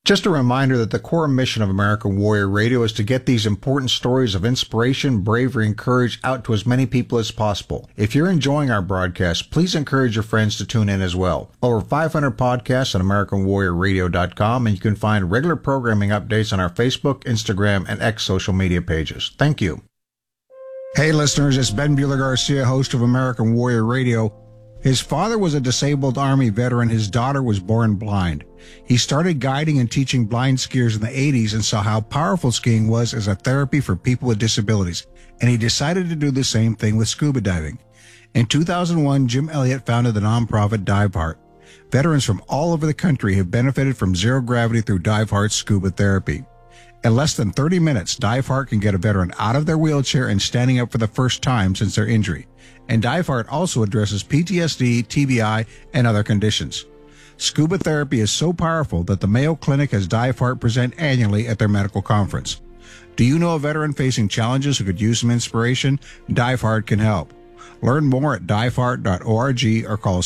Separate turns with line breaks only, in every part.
Just a reminder that the core mission of American Warrior Radio is to get these important stories of inspiration, bravery, and courage out to as many people as possible. If you're enjoying our broadcast, please encourage your friends to tune in as well. Over 500 podcasts on AmericanWarriorRadio.com, and you can find regular programming updates on our Facebook, Instagram, and X social media pages. Thank you. Hey listeners, it's Ben Bueller Garcia, host of American Warrior Radio. His father was a disabled Army veteran. His daughter was born blind. He started guiding and teaching blind skiers in the 80s and saw how powerful skiing was as a therapy for people with disabilities. And he decided to do the same thing with scuba diving. In 2001, Jim Elliott founded the nonprofit Dive Heart. Veterans from all over the country have benefited from zero gravity through Dive Heart's scuba therapy. In less than 30 minutes, Dive Heart can get a veteran out of their wheelchair and standing up for the first time since their injury. And Dive Heart also addresses PTSD, TBI, and other conditions. Scuba therapy is so powerful that the Mayo Clinic has Dive Heart present annually at their medical conference. Do you know a veteran facing challenges who could use some inspiration? Dive Heart can help. Learn more at diveheart.org or call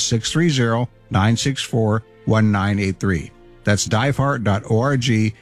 630-964-1983. That's diveheart.org,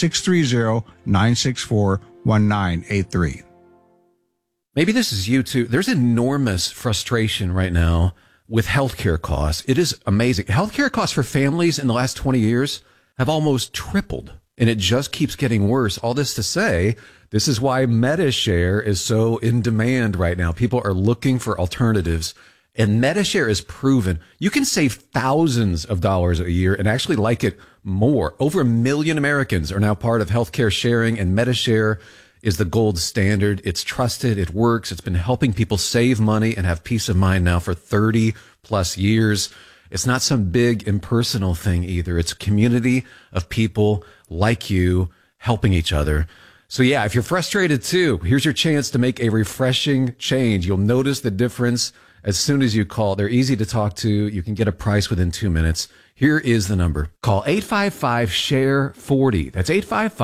630-964-1983.
Maybe this is you too. There's enormous frustration right now with healthcare costs. It is amazing. Healthcare costs for families in the last 20 years have almost tripled, and it just keeps getting worse. All this to say, this is why MediShare is so in demand right now. People are looking for alternatives, and MediShare is proven. You can save thousands of dollars a year and actually like it more. Over 1 million Americans are now part of healthcare sharing, and MediShare is the gold standard. It's trusted. It works. It's been helping people save money and have peace of mind now for 30 plus years. It's not some big impersonal thing either. It's a community of people like you helping each other. So yeah, if you're frustrated too, here's your chance to make a refreshing change. You'll notice the difference as soon as you call. They're easy to talk to. You can get a price within 2 minutes. Here is the number. Call 855-SHARE-40. That's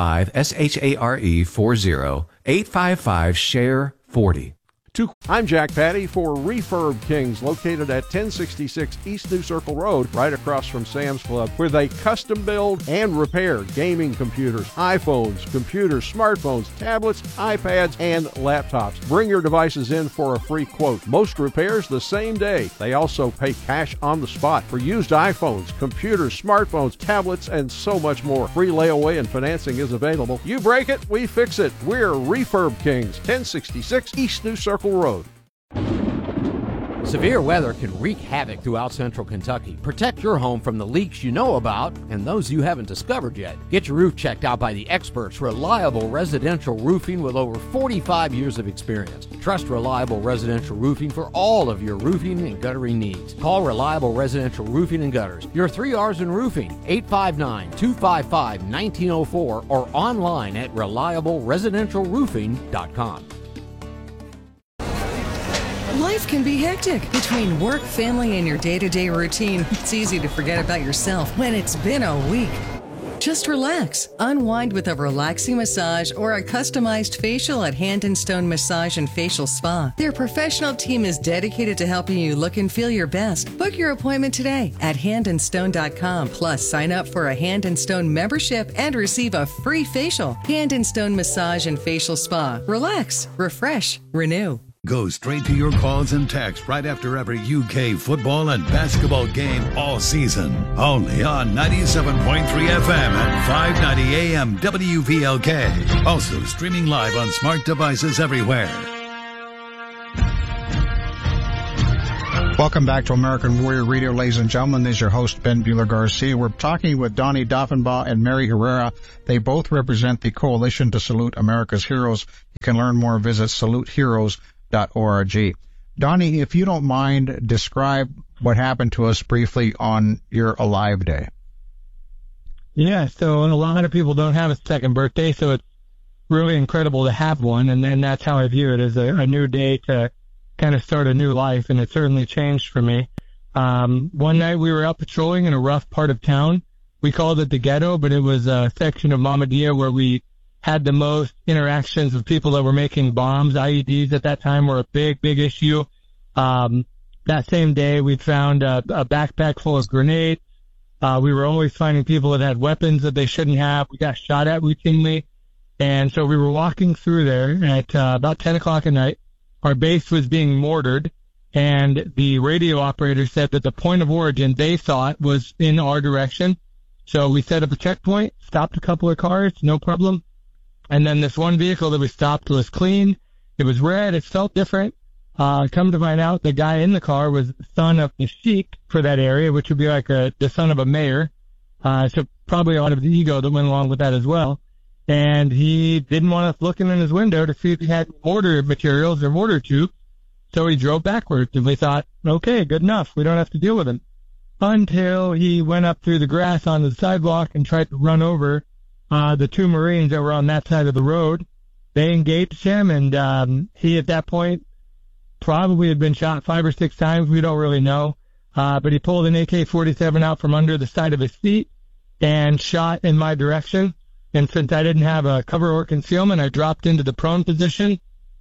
855-SHARE-40. 855-SHARE-40.
I'm Jack Patty for Refurb Kings, located at 1066 East New Circle Road, right across from Sam's Club, where they custom build and repair gaming computers, iPhones, computers, smartphones, tablets, iPads, and laptops. Bring your devices in for a free quote. Most repairs the same day. They also pay cash on the spot for used iPhones, computers, smartphones, tablets, and so much more. Free layaway and financing is available. You break it, we fix it. We're Refurb Kings, 1066 East New Circle Road.
Severe weather can wreak havoc throughout central Kentucky. Protect your home from the leaks you know about and those you haven't discovered yet. Get your roof checked out by the experts, Reliable Residential Roofing, with over 45 years of experience. Trust Reliable Residential Roofing for all of your roofing and guttering needs. Call Reliable Residential Roofing and Gutters. Your 3 R's in roofing, 859-255-1904, or online at reliableresidentialroofing.com.
Life can be hectic. Between work, family, and your day-to-day routine, it's easy to forget about yourself when it's been a week. Just relax. Unwind with a relaxing massage or a customized facial at Hand and Stone Massage and Facial Spa. Their professional team is dedicated to helping you look and feel your best. Book your appointment today at handandstone.com. Plus, sign up for a Hand and Stone membership and receive a free facial. Hand and Stone Massage and Facial Spa. Relax, refresh, renew.
Go straight to your calls and texts right after every UK football and basketball game all season. Only on 97.3 FM and 590 AM WVLK. Also streaming live on smart devices everywhere.
Welcome back to American Warrior Radio, ladies and gentlemen. This is your host, Ben Bueller Garcia. We're talking with Donnie Doffenbaugh and Mary Herrera. They both represent the Coalition to Salute America's Heroes. You can learn more, visit saluteheroes.org. Donnie, if you don't mind, describe what happened to us briefly on your Alive Day.
Yeah, so a lot of people don't have a second birthday, so it's really incredible to have one, and that's how I view it, as a new day to kind of start a new life, and it certainly changed for me. One night we were out patrolling in a rough part of town. We called it the ghetto, but it was a section of Mahmudiya where we had the most interactions with people that were making bombs. IEDs at that time were a big issue. That same day, we found a backpack full of grenades, We were always finding people that had weapons that they shouldn't have. We got shot at routinely. And so we were walking through there at about 10 o'clock at night. Our base was being mortared, and the radio operator said that the point of origin they thought was in our direction. So we set up a checkpoint, stopped a couple of cars, no problem. And then this one vehicle that we stopped was clean. It was red. It felt different. Come to find out, the guy in the car was the son of the sheik for that area, which would be like the son of a mayor. So probably a lot of the ego that went along with that as well. And he didn't want us looking in his window to see if he had mortar materials or mortar tubes. So he drove backwards, and we thought, okay, good enough. We don't have to deal with him. Until he went up through the grass on the sidewalk and tried to run over the two Marines that were on that side of the road. They engaged him, and he at that point probably had been shot 5 or 6 times. We don't really know. But he pulled an AK-47 out from under the side of his seat and shot in my direction. And since I didn't have a cover or concealment, I dropped into the prone position.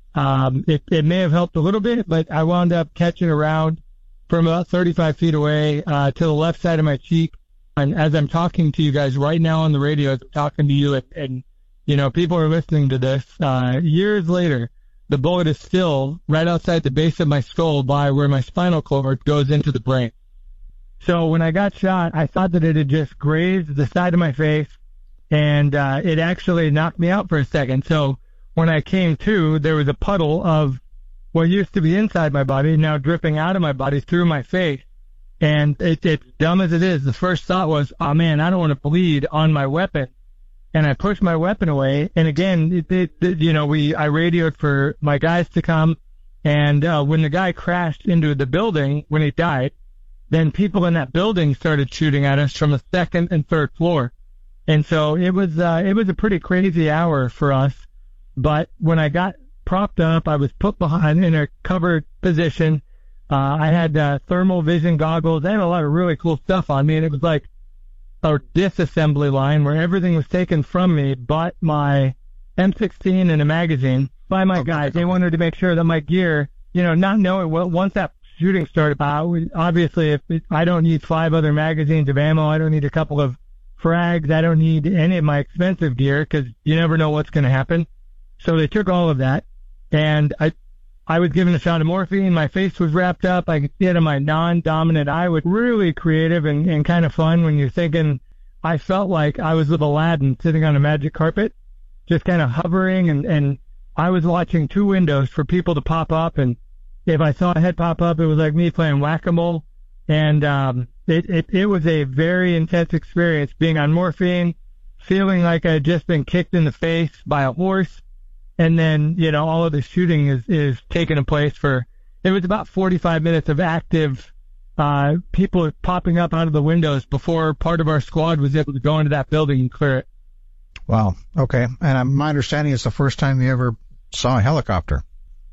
It may have helped a little bit, but I wound up catching a round from about 35 feet away to the left side of my cheek. And as I'm talking to you guys right now on the radio, as I'm talking to you, and you know, people are listening to this, years later, the bullet is still right outside the base of my skull by where my spinal cord goes into the brain. So when I got shot, I thought that it had just grazed the side of my face, and it actually knocked me out for a second. So when I came to, there was a puddle of what used to be inside my body now dripping out of my body through my face. And it's dumb as it is, the first thought was, oh man, I don't want to bleed on my weapon. And I pushed my weapon away. And again, I radioed for my guys to come. And when the guy crashed into the building, when he died, then people in that building started shooting at us from the second and third floor. And so it was a pretty crazy hour for us. But when I got propped up, I was put behind in a covered position. I had thermal vision goggles. I had a lot of really cool stuff on me, and it was like a disassembly line where everything was taken from me but my M16 and a magazine by my guys. They wanted to make sure that my gear, not knowing once that shooting started, obviously I don't need 5 other magazines of ammo. I don't need a couple of frags. I don't need any of my expensive gear because you never know what's going to happen. So they took all of that, and I was given a shot of morphine. My face was wrapped up. I could see it in my non-dominant eye. It was really creative and kind of fun when you're thinking. I felt like I was with Aladdin sitting on a magic carpet, just kind of hovering, and I was watching 2 windows for people to pop up, and if I saw a head pop up, it was like me playing whack-a-mole, and it was a very intense experience being on morphine, feeling like I had just been kicked in the face by a horse. And then, all of the shooting is taking place it was about 45 minutes of active people popping up out of the windows before part of our squad was able to go into that building and clear it.
Wow. Okay. And my understanding is the first time you ever saw a helicopter.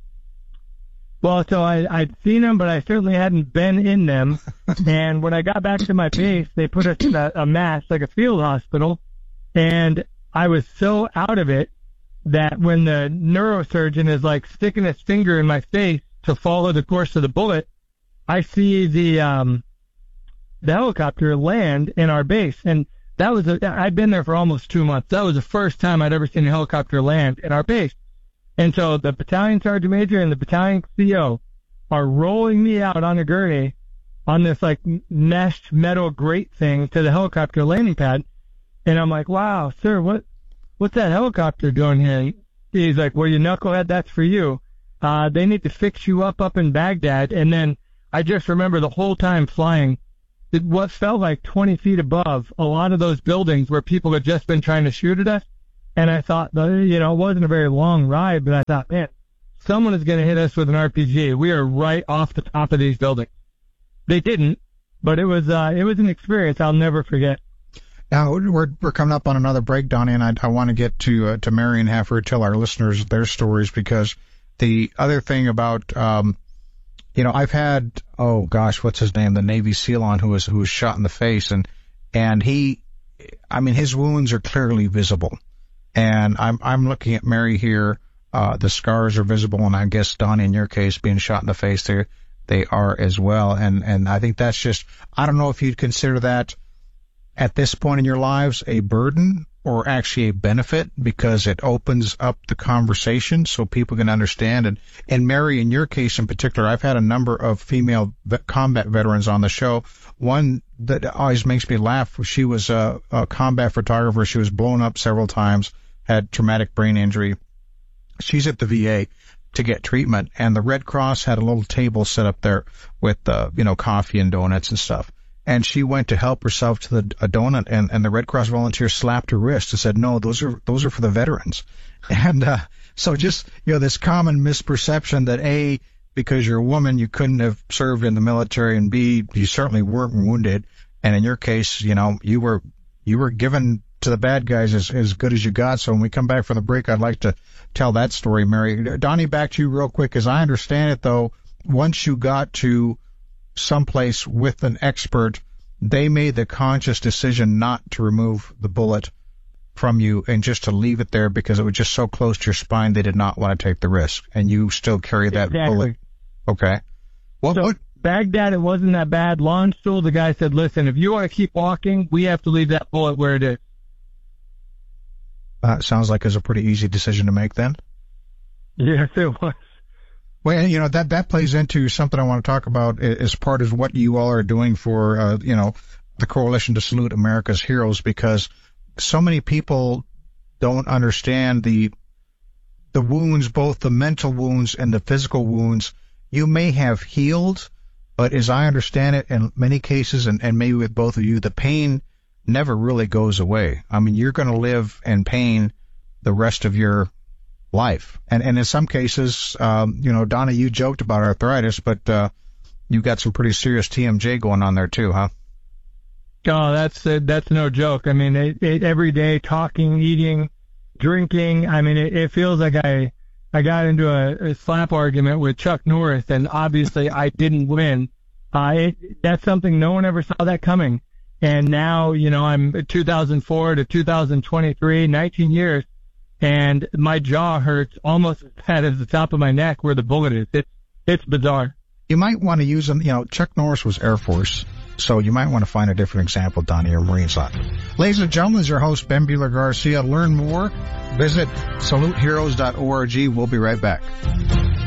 Well, so I'd seen them, but I certainly hadn't been in them. And when I got back to my base, they put us in a MASH, like a field hospital. And I was so out of it that when the neurosurgeon is like sticking his finger in my face to follow the course of the bullet, I see the helicopter land in our base. And that was I'd been there for almost 2 months. That was the first time I'd ever seen a helicopter land in our base. And so the battalion sergeant major and the battalion CO are rolling me out on a gurney on this like meshed metal grate thing to the helicopter landing pad. And I'm like, wow, sir, what's that helicopter doing here? He's like, well, you knucklehead, that's for you. They need to fix you up in Baghdad. And then I just remember the whole time flying, what felt like 20 feet above a lot of those buildings where people had just been trying to shoot at us. And I thought, it wasn't a very long ride, but I thought, man, someone is going to hit us with an RPG. We are right off the top of these buildings. They didn't, but it was an experience I'll never forget.
Now, we're coming up on another break, Donnie, and I want to get to Mary and have her tell our listeners their stories, because the other thing about, I've had, what's his name, the Navy SEAL on who was shot in the face, and his wounds are clearly visible. And I'm looking at Mary here, the scars are visible, and I guess, Donnie, in your case, being shot in the face, they are as well. And I think that's just, I don't know if you'd consider that at this point in your lives a burden or actually a benefit, because it opens up the conversation so people can understand. And Mary, in your case in particular, I've had a number of female combat veterans on the show. One that always makes me laugh, she was a combat photographer. She was blown up several times, had traumatic brain injury. She's at the VA to get treatment, and the Red Cross had a little table set up there with, coffee and donuts and stuff. And she went to help herself to a donut, and the Red Cross volunteer slapped her wrist and said, "No, those are for the veterans." And so just, this common misperception that A, because you're a woman, you couldn't have served in the military, and B, you certainly weren't wounded. And in your case, you were given to the bad guys as good as you got. So when we come back from the break, I'd like to tell that story, Mary. Donnie, back to you real quick. As I understand it, though, once you got to someplace with an expert, they made the conscious decision not to remove the bullet from you and just to leave it there because it was just so close to your spine they did not want to take the risk, and you still carry that bullet. Okay. Well,
Baghdad, it wasn't that bad. Landstuhl, the guy said, "Listen, if you want to keep walking, we have to leave that bullet where it is."
Sounds like it was a pretty easy decision to make then.
Yes, it was.
Well, that plays into something I want to talk about as part of what you all are doing for, the Coalition to Salute America's Heroes, because so many people don't understand the wounds, both the mental wounds and the physical wounds. You may have healed, but as I understand it, in many cases, and maybe with both of you, the pain never really goes away. I mean, you're going to live in pain the rest of your life. And in some cases, Donna, you joked about arthritis, but you got some pretty serious TMJ going on there too, huh?
Oh, that's no joke. I mean, every day talking, eating, drinking. I mean, it feels like I got into a slap argument with Chuck Norris, and obviously I didn't win. That's something no one ever saw that coming. And now, I'm 2004 to 2023, 19 years. And my jaw hurts almost as bad as the top of my neck where the bullet is. It's bizarre.
You might want to use them. Chuck Norris was Air Force, so you might want to find a different example, Donnie, or Marines on. Ladies and gentlemen, this is your host, Ben Buehler-Garcia. Learn more. Visit saluteheroes.org. We'll be right back.